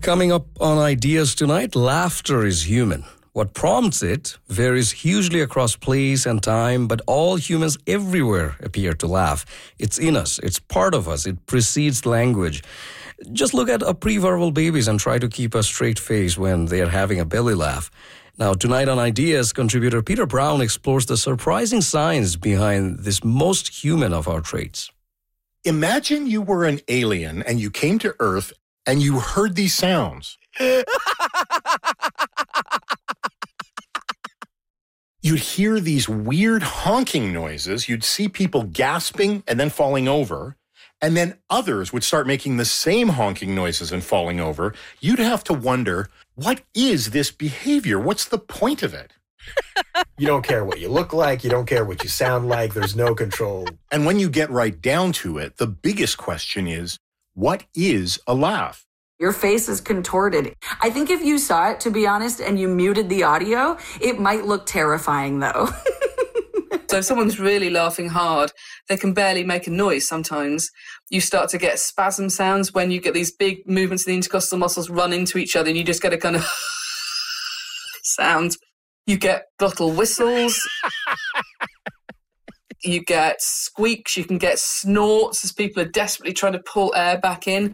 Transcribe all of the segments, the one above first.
Coming up on Ideas tonight, laughter is human. What prompts it varies hugely across place and time, but all humans everywhere appear to laugh. It's in us, it's part of us, it precedes language. Just look at pre-verbal babies and try to keep a straight face when they are having a belly laugh. Now, tonight on Ideas, contributor Peter Brown explores the surprising science behind this most human of our traits. Imagine you were an alien and you came to Earth and you heard these sounds. You'd hear these weird honking noises. You'd see people gasping and then falling over. And then others would start making the same honking noises and falling over. You'd have to wonder, what is this behavior? What's the point of it? You don't care what you look like. You don't care what you sound like. There's no control. And when you get right down to it, the biggest question is, what is a laugh? Your face is contorted. I think if you saw it, to be honest, and you muted the audio, it might look terrifying, though. So if someone's really laughing hard, they can barely make a noise sometimes. You start to get spasm sounds when you get these big movements of the intercostal muscles run into each other, and you just get a kind of sound. You get glottal whistles. You get squeaks. You can get snorts as people are desperately trying to pull air back in.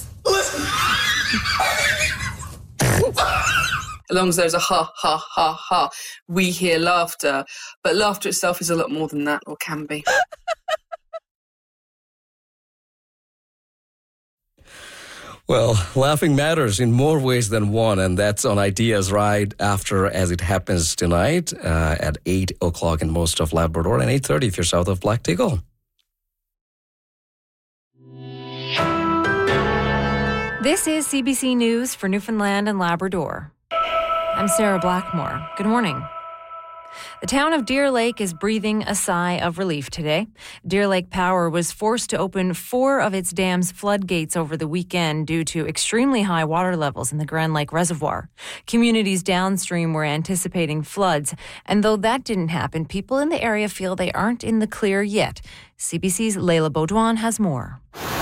As long as there's a ha, ha, ha, ha, we hear laughter. But laughter itself is a lot more than that, or can be. Well, laughing matters in more ways than one, and that's on Ideas right after As It Happens tonight at 8 o'clock in most of Labrador and 8:30 if you're south of Black Eagle. This is CBC News for Newfoundland and Labrador. I'm Sarah Blackmore. Good morning. The town of Deer Lake is breathing a sigh of relief today. Deer Lake Power was forced to open 4 of its dam's floodgates over the weekend due to extremely high water levels in the Grand Lake Reservoir. Communities downstream were anticipating floods, and though that didn't happen, people in the area feel they aren't in the clear yet. CBC's Leila Baudouin has more.